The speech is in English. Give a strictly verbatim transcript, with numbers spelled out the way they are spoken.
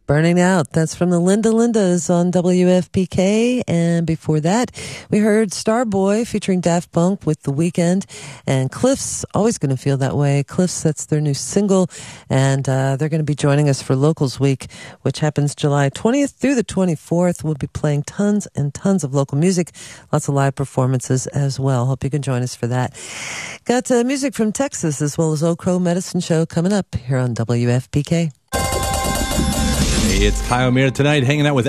Burning Out. That's from the Linda Lindas on W F P K. And before that, we heard Starboy featuring Daft Punk with The Weeknd. And Cliffs, Always Gonna Feel That Way. Cliffs, that's their new single. And uh, they're going to be joining us for Locals Week, which happens July twentieth through the twenty-fourth. We'll be playing tons and tons of local music. Lots of live performances as well. Hope you can join us for that. Got uh, music from Texas as well as Old Crow Medicine Show coming up here on W F P K. Hey, it's Kyle Meir tonight, hanging out with